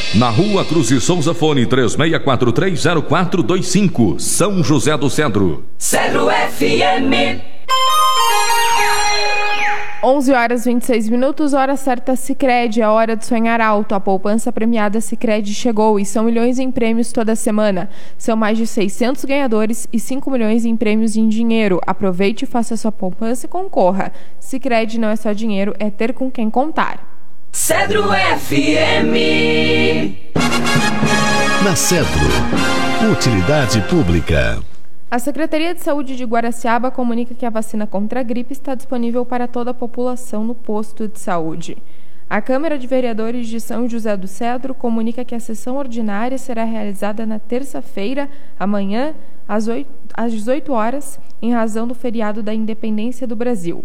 Na Rua Cruz de Souza, fone 36430425, São José do Cedro. Cedro FM. 11h26, hora certa Sicredi, é hora de sonhar alto. A poupança premiada Sicredi chegou e são milhões em prêmios toda semana. São mais de 600 ganhadores e 5 milhões em prêmios em dinheiro. Aproveite e faça sua poupança e concorra. Sicredi não é só dinheiro, é ter com quem contar. Cedro FM. Na Cedro, utilidade pública. A Secretaria de Saúde de Guaraciaba comunica que a vacina contra a gripe está disponível para toda a população no posto de saúde. A Câmara de Vereadores de São José do Cedro comunica que a sessão ordinária será realizada na terça-feira, amanhã, às 18 horas, em razão do feriado da Independência do Brasil.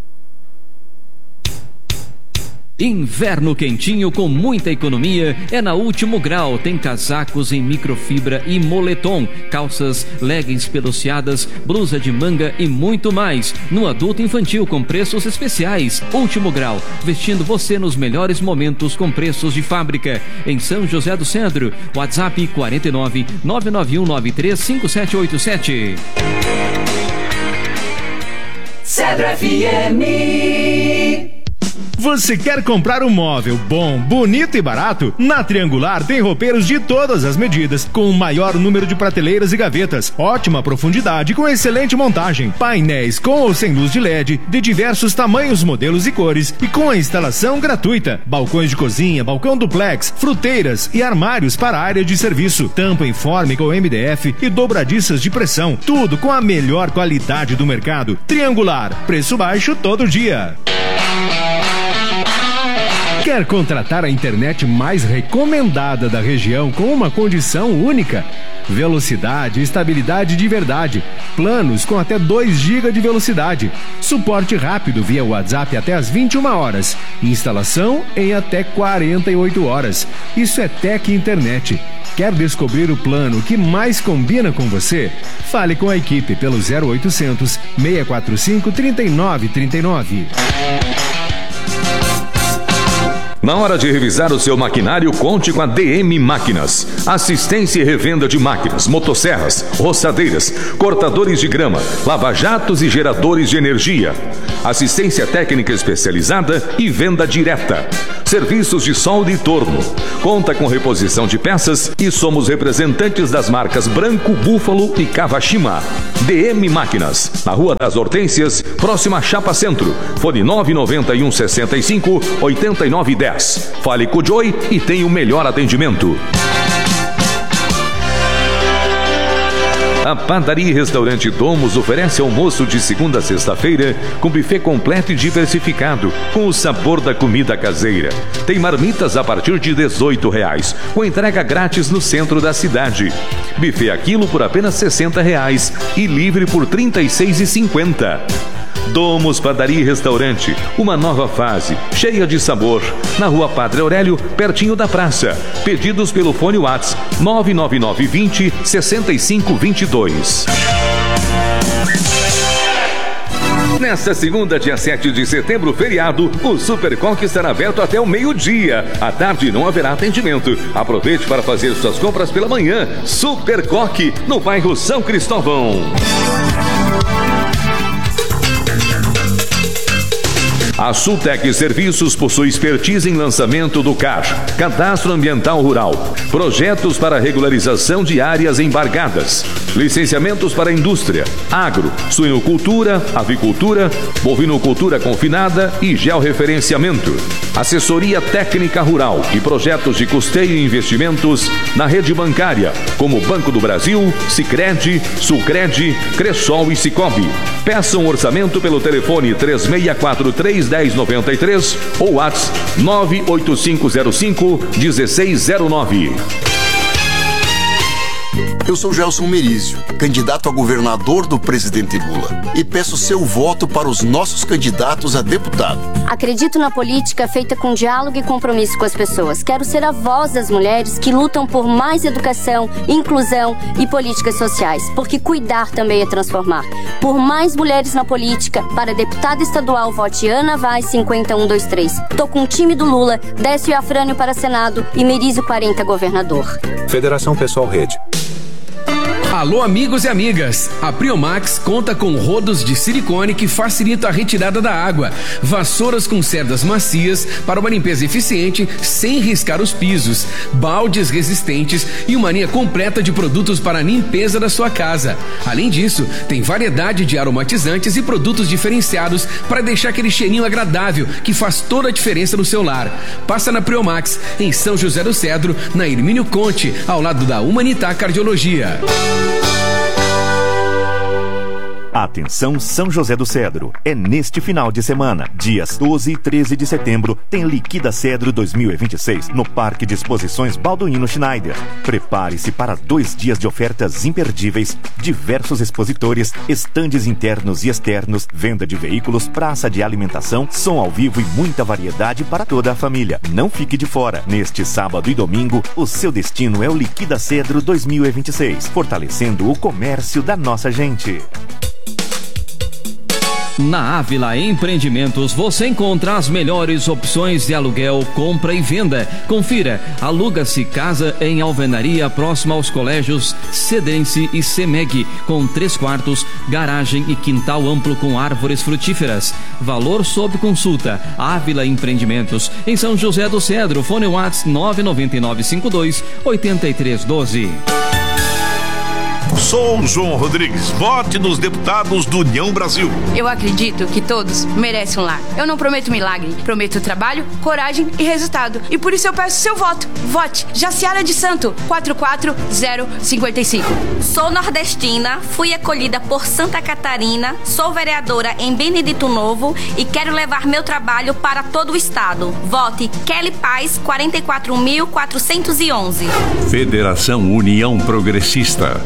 Inverno quentinho com muita economia é na Último Grau. Tem casacos em microfibra e moletom, calças, leggings peluciadas, blusa de manga e muito mais. No adulto infantil com preços especiais. Último Grau, vestindo você nos melhores momentos com preços de fábrica. Em São José do Cedro, WhatsApp 49 991 93 5787. Cedro FM. Você quer comprar um móvel bom, bonito e barato? Na Triangular tem roupeiros de todas as medidas, com o maior número de prateleiras e gavetas, ótima profundidade com excelente montagem, painéis com ou sem luz de LED, de diversos tamanhos, modelos e cores, e com a instalação gratuita. Balcões de cozinha, balcão duplex, fruteiras e armários para a área de serviço, tampa em formica ou MDF e dobradiças de pressão, tudo com a melhor qualidade do mercado. Triangular, preço baixo todo dia. Quer contratar a internet mais recomendada da região com uma condição única? Velocidade e estabilidade de verdade. Planos com até 2 GB de velocidade. Suporte rápido via WhatsApp até às 21 horas. Instalação em até 48 horas. Isso é Tec Internet. Quer descobrir o plano que mais combina com você? Fale com a equipe pelo 0800 645 3939. Na hora de revisar o seu maquinário, conte com a DM Máquinas. Assistência e revenda de máquinas, motosserras, roçadeiras, cortadores de grama, lava-jatos e geradores de energia. Assistência técnica especializada e venda direta. Serviços de solda e torno. Conta com reposição de peças e somos representantes das marcas Branco, Búfalo e Kawashima. DM Máquinas, na Rua das Hortênsias, próxima à Chapa Centro. Fone 991 65 8910. Fale com o Joey e tenha o melhor atendimento. A Padaria e Restaurante Domus oferece almoço de segunda a sexta-feira com buffet completo e diversificado, com o sabor da comida caseira. Tem marmitas a partir de R$18, com entrega grátis no centro da cidade. Buffet a quilo por apenas R$60 e livre por R$36,50. Domus Padaria e Restaurante, uma nova fase, cheia de sabor. Na Rua Padre Aurélio, pertinho da praça. Pedidos pelo fone WhatsApp 999 20 65 22. Nesta segunda, dia 7 de setembro, feriado, o Supercoque estará aberto até o meio-dia. À tarde não haverá atendimento. Aproveite para fazer suas compras pela manhã. Supercoque, no bairro São Cristóvão. A Sultec Serviços possui expertise em lançamento do CAR, Cadastro Ambiental Rural, projetos para regularização de áreas embargadas, licenciamentos para indústria, agro, suinocultura, avicultura, bovinocultura confinada e georreferenciamento, assessoria técnica rural e projetos de custeio e investimentos na rede bancária, como Banco do Brasil, Sicredi, Sulcred, Cressol e Sicobi. Peça um orçamento pelo telefone 3643-1093 ou WhatsApp 98505-1609. Eu sou Gelson Merizio, candidato a governador do presidente Lula, e peço seu voto para os nossos candidatos a deputado. Acredito na política feita com diálogo e compromisso com as pessoas. Quero ser a voz das mulheres que lutam por mais educação, inclusão e políticas sociais, porque cuidar também é transformar. Por mais mulheres na política, para deputada estadual, vote Ana Vaz 50123. Tô com o time do Lula, Décio Afrânio para Senado e Merizio 40 governador. Federação Pessoal Rede. Alô, amigos e amigas! A Priomax conta com rodos de silicone que facilita a retirada da água, vassouras com cerdas macias para uma limpeza eficiente sem riscar os pisos, baldes resistentes e uma linha completa de produtos para a limpeza da sua casa. Além disso, tem variedade de aromatizantes e produtos diferenciados para deixar aquele cheirinho agradável que faz toda a diferença no seu lar. Passa na Priomax, em São José do Cedro, na Hermínio Conte, ao lado da Humanitar Cardiologia. Atenção São José do Cedro, é neste final de semana, dias 12 e 13 de setembro, tem Liquida Cedro 2026 no Parque de Exposições Balduino Schneider. Prepare-se para 2 dias de ofertas imperdíveis, diversos expositores, estandes internos e externos, venda de veículos, praça de alimentação, som ao vivo e muita variedade para toda a família. Não fique de fora. Neste sábado e domingo, o seu destino é o Liquida Cedro 2026, fortalecendo o comércio da nossa gente. Na Ávila Empreendimentos você encontra as melhores opções de aluguel, compra e venda. Confira, aluga-se casa em alvenaria próxima aos colégios Cedense e Semeg, com 3 quartos, garagem e quintal amplo com árvores frutíferas. Valor sob consulta. Ávila Empreendimentos, em São José do Cedro. Fone WhatsApp 99952-8312. Sou João Rodrigues. Vote nos deputados do União Brasil. Eu acredito que todos merecem um lar. Eu não prometo milagre, prometo trabalho, coragem e resultado. E por isso eu peço seu voto. Vote Jaciara de Santo, 44055. Sou nordestina, fui acolhida por Santa Catarina, sou vereadora em Benedito Novo e quero levar meu trabalho para todo o estado. Vote Kelly Paz, 44.411. Federação União Progressista.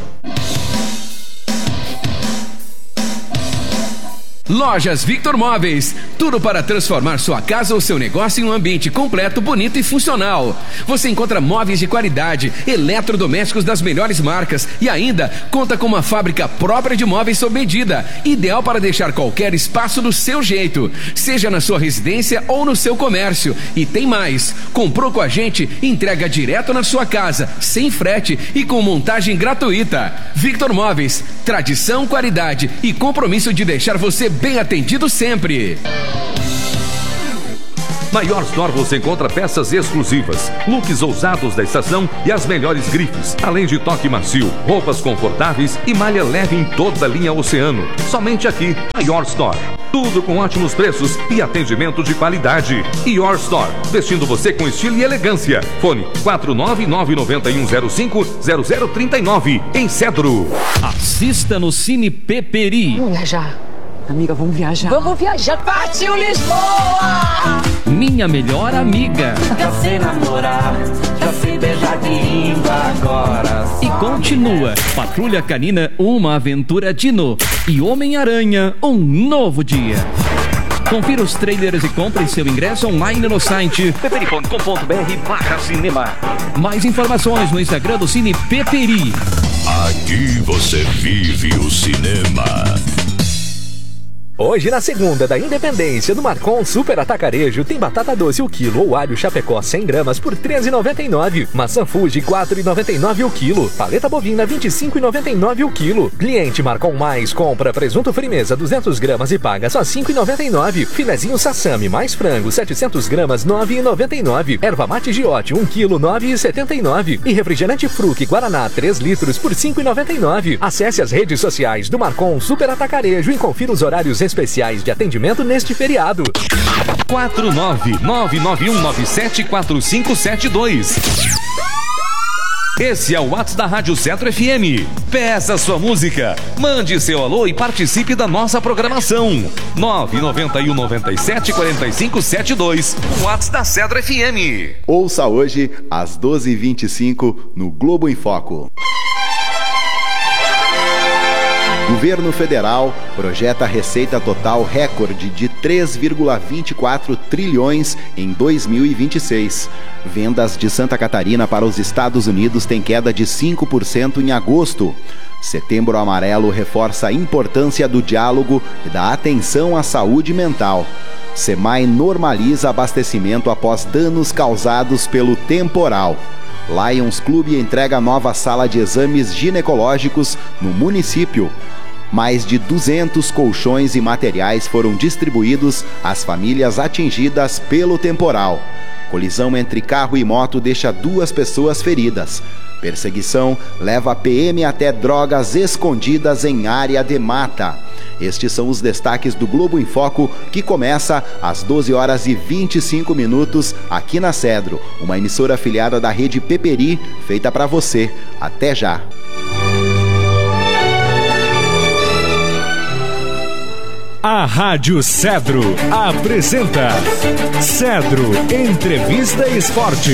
Lojas Victor Móveis, tudo para transformar sua casa ou seu negócio em um ambiente completo, bonito e funcional. Você encontra móveis de qualidade, eletrodomésticos das melhores marcas e ainda conta com uma fábrica própria de móveis sob medida, ideal para deixar qualquer espaço do seu jeito, seja na sua residência ou no seu comércio. E tem mais, comprou com a gente, entrega direto na sua casa, sem frete e com montagem gratuita. Victor Móveis, tradição, qualidade e compromisso de deixar você bem atendido sempre. Na Your Store você encontra peças exclusivas, looks ousados da estação e as melhores grifes, além de toque macio, roupas confortáveis e malha leve em toda a linha Oceano. Somente aqui, na Your Store. Tudo com ótimos preços e atendimento de qualidade. Your Store, vestindo você com estilo e elegância. Fone 49991050039, em Cedro. Assista no Cine Peperi. Vamos viajar. Amiga, vamos viajar. Vamos viajar. Partiu Lisboa! Minha melhor amiga. Já sei namorar, já sei beijar de língua agora. E continua. Patrulha Canina, uma aventura Dino. E Homem-Aranha, um novo dia. Confira os trailers e compre seu ingresso online no site peperi.com.br/cinema. Mais informações no Instagram do Cine Peperi. Aqui você vive o cinema. Hoje, na segunda da Independência, do Marcon Super Atacarejo, tem batata doce o quilo ou alho Chapecó 100 gramas por R$ 13,99. Maçã Fuji, R$ 4,99 o quilo. Paleta bovina, R$ 25,99 o quilo. Cliente Marcon Mais compra presunto Frimeza 200 gramas e paga só R$ 5,99. Filezinho Sassami mais frango 700 gramas, R$ 9,99. Erva mate Giote 1 quilo, R$ 9,79. E refrigerante Fruc Guaraná 3 litros por R$ 5,99. Acesse as redes sociais do Marcon Super Atacarejo e confira os horários especiais de atendimento neste feriado. 49991974572. Esse é o WhatsApp da Rádio Cedro FM. Peça sua música, mande seu alô e participe da nossa programação. 991974572. WhatsApp da Cedro FM. Ouça hoje às 12h25 no Globo em Foco. Governo Federal projeta receita total recorde de 3,24 trilhões em 2026. Vendas de Santa Catarina para os Estados Unidos têm queda de 5% em agosto. Setembro Amarelo reforça a importância do diálogo e da atenção à saúde mental. SEMAI normaliza abastecimento após danos causados pelo temporal. Lions Clube entrega nova sala de exames ginecológicos no município. Mais de 200 colchões e materiais foram distribuídos às famílias atingidas pelo temporal. Colisão entre carro e moto deixa 2 pessoas feridas. Perseguição leva a PM até drogas escondidas em área de mata. Estes são os destaques do Globo em Foco, que começa às 12h25 aqui na Cedro, uma emissora afiliada da rede Peperi, feita para você. Até já! A Rádio Cedro apresenta Cedro Entrevista Esporte.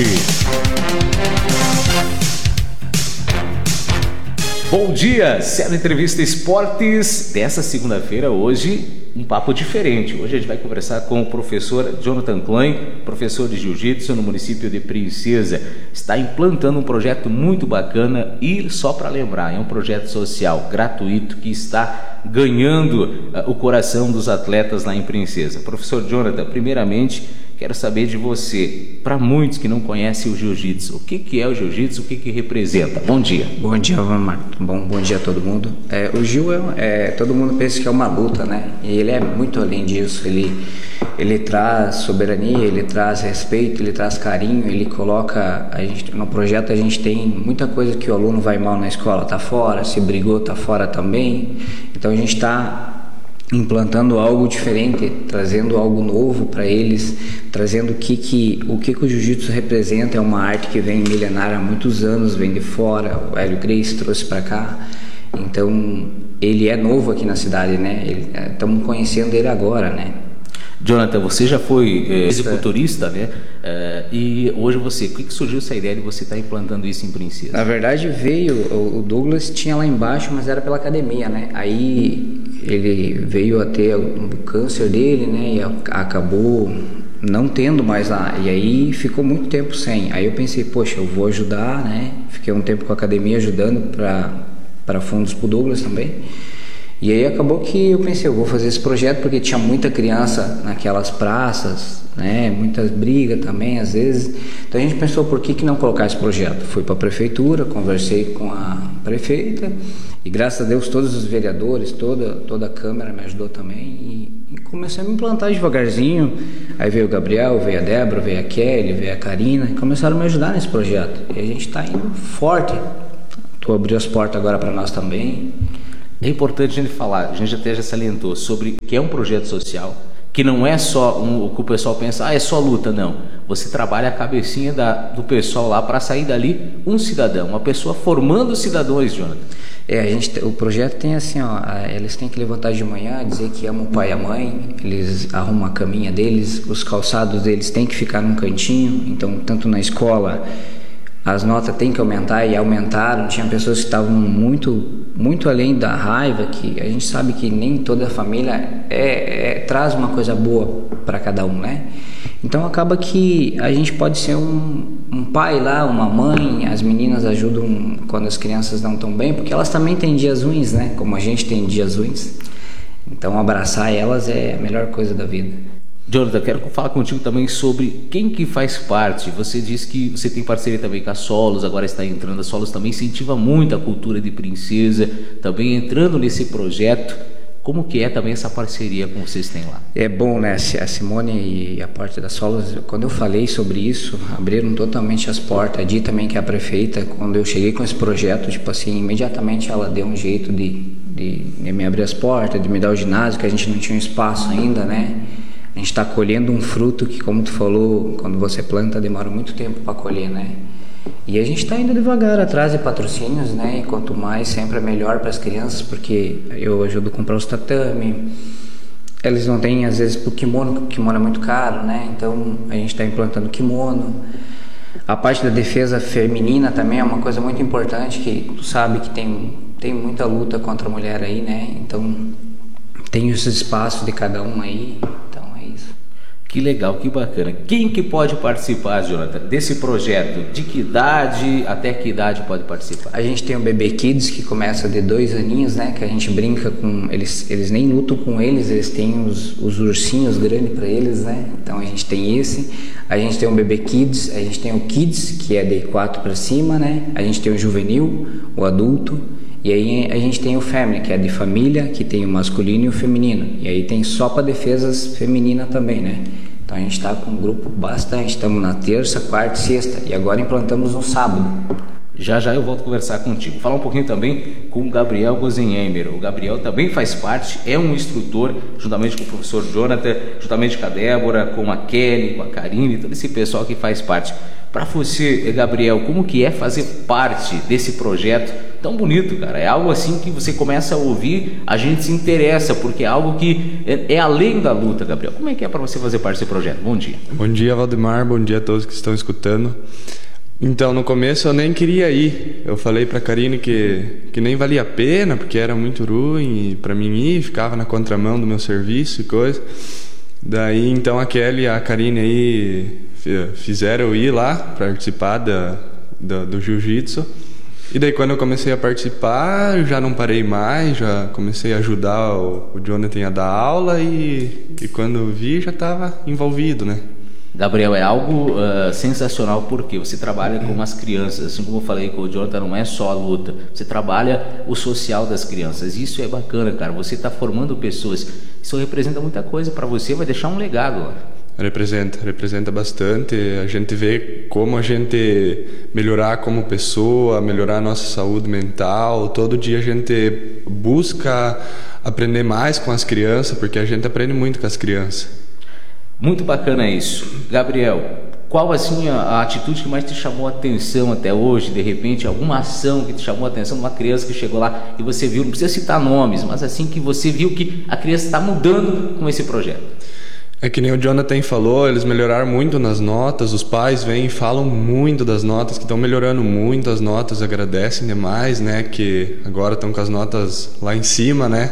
Bom dia, Cedro Entrevista Esportes, dessa segunda-feira, hoje um papo diferente. Hoje a gente vai conversar com o professor Jonathan Klein, professor de Jiu-Jitsu no município de Princesa. Está implantando um projeto muito bacana e, só para lembrar, é um projeto social gratuito que está ganhando o coração dos atletas lá em Princesa. Professor Jonathan, primeiramente, quero saber de você, para muitos que não conhecem o Jiu-Jitsu, o que é o Jiu-Jitsu, o que representa? Bom dia. Bom dia, Marco. Bom dia a todo mundo. O Jiu, todo mundo pensa que é uma luta, né? E ele é muito além disso. Ele traz soberania, ele traz respeito, ele traz carinho, ele coloca... no projeto a gente tem muita coisa que o aluno vai mal na escola, tá fora, se brigou, tá fora também. Então a gente está implantando algo diferente, trazendo algo novo para eles, trazendo o que o Jiu-Jitsu representa. É uma arte que vem milenar há muitos anos, vem de fora, o Hélio Gracie trouxe para cá. Então ele é novo aqui na cidade, né? Estamos conhecendo ele agora, né? Jonathan, você já foi executorista, né? E hoje por que surgiu essa ideia de você estar implantando isso em Princesa? Na verdade o Douglas tinha lá embaixo, mas era pela academia, né? Aí ele veio a ter o câncer dele, né? E acabou não tendo mais lá. E aí ficou muito tempo sem. Aí eu pensei, poxa, eu vou ajudar, né? Fiquei um tempo com a academia ajudando para fundos pro Douglas também. E aí acabou que eu pensei, eu vou fazer esse projeto porque tinha muita criança naquelas praças, né? Muitas brigas também, às vezes. Então a gente pensou, por que não colocar esse projeto? Fui para a prefeitura, conversei com a prefeita e graças a Deus todos os vereadores, toda a Câmara me ajudou também e comecei a me implantar devagarzinho. Aí veio o Gabriel, veio a Débora, veio a Kelly, veio a Karina e começaram a me ajudar nesse projeto. E a gente está indo forte. Tu abriu as portas agora para nós também. É importante a gente falar, a gente até já salientou sobre que é um projeto social, que não é só o que o pessoal pensa, é só luta, não. Você trabalha a cabecinha do pessoal lá para sair dali um cidadão, uma pessoa formando cidadãos, Jonathan. O projeto tem assim, eles têm que levantar de manhã, dizer que amam o pai e a mãe, eles arrumam a caminha deles, os calçados deles têm que ficar num cantinho, então tanto na escola as notas têm que aumentar e aumentaram. Tinha pessoas que estavam muito além da raiva, que a gente sabe que nem toda a família traz uma coisa boa para cada um, né? Então acaba que a gente pode ser um pai lá, uma mãe, as meninas ajudam quando as crianças não estão bem, porque elas também têm dias ruins, né? Como a gente tem dias ruins. Então abraçar elas é a melhor coisa da vida. Jonathan, quero falar contigo também sobre quem que faz parte. Você disse que você tem parceria também com a Solos, agora está entrando. A Solos também incentiva muito a cultura de Princesa, também entrando nesse projeto. Como que é também essa parceria que vocês têm lá? É bom, né? A Simone e a parte da Solos, quando eu falei sobre isso, abriram totalmente as portas. A Di também, que é a prefeita, quando eu cheguei com esse projeto, tipo assim, imediatamente ela deu um jeito de me abrir as portas, de me dar o ginásio, que a gente não tinha um espaço ainda, né? A gente está colhendo um fruto que, como tu falou, quando você planta demora muito tempo para colher, né? E a gente está indo devagar atrás de patrocínios, né? E quanto mais, sempre é melhor para as crianças, porque eu ajudo a comprar os tatame. Eles não têm, às vezes, pro kimono, porque o kimono é muito caro, né? Então a gente está implantando kimono. A parte da defesa feminina também é uma coisa muito importante, que tu sabe que tem tem muita luta contra a mulher aí, né? Então tem esse espaço de cada um aí, então é isso. Que legal, que bacana. Quem que pode participar, Jonathan, desse projeto? De que idade, até que idade pode participar? A gente tem o Bebê Kids, que começa de 2 aninhos, né? Que a gente brinca com... Eles nem lutam com eles têm os ursinhos grandes para eles, né? Então a gente tem esse. A gente tem o Bebê Kids, a gente tem o Kids, que é de 4 para cima, né? A gente tem o Juvenil, o adulto. E aí a gente tem o Family, que é de família, que tem o masculino e o feminino. E aí tem só para defesas feminina também, né? Então a gente está com um grupo bastante. Estamos na terça, quarta e sexta. E agora implantamos no sábado. Já eu volto a conversar contigo. Falar um pouquinho também com o Gabriel Gozenheimer. O Gabriel também faz parte, é um instrutor, juntamente com o professor Jonathan, juntamente com a Débora, com a Kelly, com a Karine, todo esse pessoal que faz parte. Para você, Gabriel, como que é fazer parte desse projeto tão bonito, cara? É algo assim que você começa a ouvir, a gente se interessa, porque é algo que é além da luta, Gabriel. Como é que é para você fazer parte desse projeto? Bom dia. Bom dia, Valdemar. Bom dia a todos que estão escutando. Então, no começo eu nem queria ir. Eu falei pra Karine que nem valia a pena, porque era muito ruim para mim ir, ficava na contramão do meu serviço e coisa. Daí, então, a Kelly e a Karine aí fizeram eu ir lá participar do jiu-jitsu. E daí, quando eu comecei a participar, eu já não parei mais, já comecei a ajudar o Jonathan a dar aula e quando eu vi, já estava envolvido, né? Gabriel, é algo sensacional, porque você trabalha com as crianças, assim como eu falei com o Jonathan, não é só a luta, você trabalha o social das crianças. Isso é bacana, cara, você está formando pessoas, isso representa muita coisa para você, vai deixar um legado lá. Representa bastante. A gente vê como a gente melhorar como pessoa, melhorar a nossa saúde mental. Todo dia a gente busca aprender mais com as crianças, porque a gente aprende muito com as crianças. Muito bacana isso. Gabriel, qual assim a atitude que mais te chamou a atenção até hoje? De repente, alguma ação que te chamou a atenção de uma criança que chegou lá e você viu, não precisa citar nomes, mas assim que você viu que a criança está mudando com esse projeto? É que nem o Jonathan falou, eles melhoraram muito nas notas, os pais vêm e falam muito das notas, que estão melhorando muito as notas, agradecem demais, né, que agora estão com as notas lá em cima, né,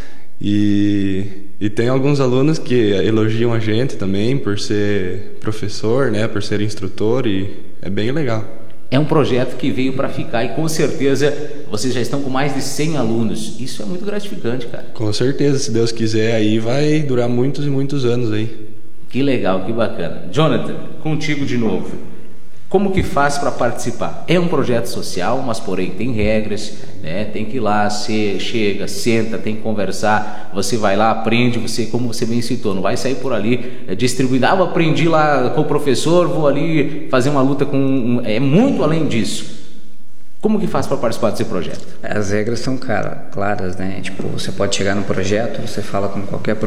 e tem alguns alunos que elogiam a gente também por ser professor, né, por ser instrutor, e é bem legal. É um projeto que veio para ficar e com certeza vocês já estão com mais de 100 alunos. Isso é muito gratificante, cara. Com certeza, se Deus quiser, aí vai durar muitos e muitos anos aí. Que legal, que bacana. Jonathan, contigo de novo. Como que faz para participar? É um projeto social, mas porém tem regras, né? Tem que ir lá, você chega, senta, tem que conversar, você vai lá, aprende, você, como você bem citou, não vai sair por ali distribuindo, eu aprendi lá com o professor, vou ali fazer uma luta com... É muito além disso. Como que faz para participar desse projeto? As regras são claras, né? Tipo, você pode chegar no projeto, você fala com qualquer